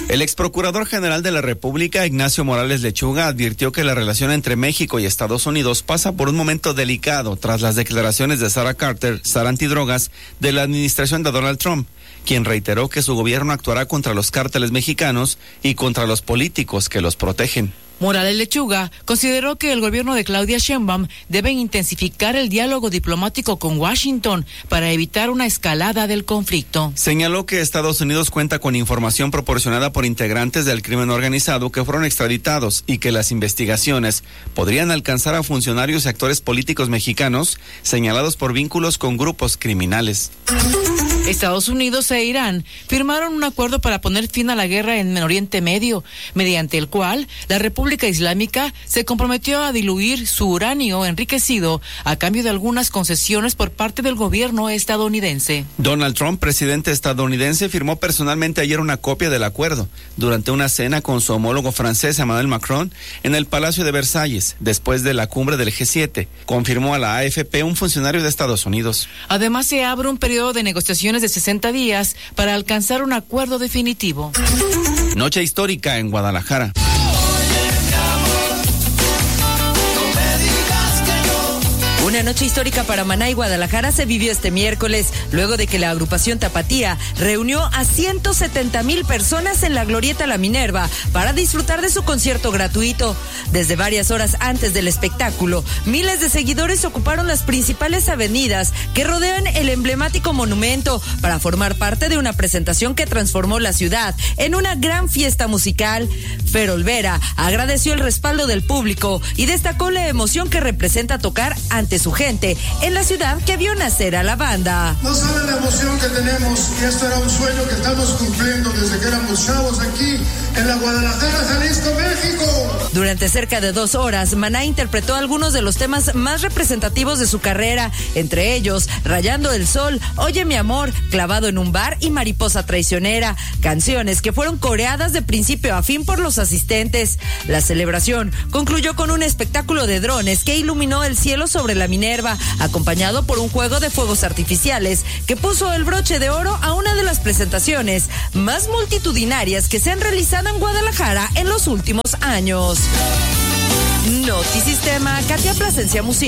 El ex procurador general de la República, Ignacio Morales Lechuga, advirtió que la relación entre México y Estados Unidos pasa por un momento delicado tras las declaraciones de Sara Carter, Sara Antidrogas, de la administración de Donald Trump, quien reiteró que su gobierno actuará contra los cárteles mexicanos y contra los políticos que los protegen. Morales Lechuga consideró que el gobierno de Claudia Sheinbaum debe intensificar el diálogo diplomático con Washington para evitar una escalada del conflicto. Señaló que Estados Unidos cuenta con información proporcionada por integrantes del crimen organizado que fueron extraditados y que las investigaciones podrían alcanzar a funcionarios y actores políticos mexicanos señalados por vínculos con grupos criminales. Estados Unidos e Irán firmaron un acuerdo para poner fin a la guerra en Oriente Medio, mediante el cual la República Islámica se comprometió a diluir su uranio enriquecido a cambio de algunas concesiones por parte del gobierno estadounidense. Donald Trump, presidente estadounidense, firmó personalmente ayer una copia del acuerdo durante una cena con su homólogo francés Emmanuel Macron en el Palacio de Versalles, después de la cumbre del G7, confirmó a la AFP un funcionario de Estados Unidos. Además, se abre un periodo de negociaciones de 60 días para alcanzar un acuerdo definitivo. Noche histórica en Guadalajara. Una noche histórica para Maná y Guadalajara se vivió este miércoles, luego de que la agrupación Tapatía reunió a 170,000 personas en la Glorieta La Minerva para disfrutar de su concierto gratuito. Desde varias horas antes del espectáculo, miles de seguidores ocuparon las principales avenidas que rodean el emblemático monumento para formar parte de una presentación que transformó la ciudad en una gran fiesta musical. Fer Olvera agradeció el respaldo del público y destacó la emoción que representa tocar ante su gente en la ciudad que vio nacer a la banda. No saben la emoción que tenemos, y esto era un sueño que estamos cumpliendo desde que éramos chavos aquí en la Guadalajara, Jalisco, México. Durante cerca de 2 horas, Maná interpretó algunos de los temas más representativos de su carrera, entre ellos Rayando el Sol, Oye mi amor, Clavado en un bar y Mariposa traicionera, canciones que fueron coreadas de principio a fin por los asistentes. La celebración concluyó con un espectáculo de drones que iluminó el cielo sobre la Minerva, acompañado por un juego de fuegos artificiales que puso el broche de oro a una de las presentaciones más multitudinarias que se han realizado en Guadalajara en los últimos años. Notisistema, Katia Plasencia Musi.